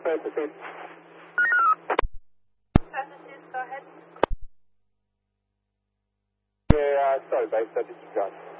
sorry, proceed. Passengers, go ahead. Yeah, sorry, base, I disregard.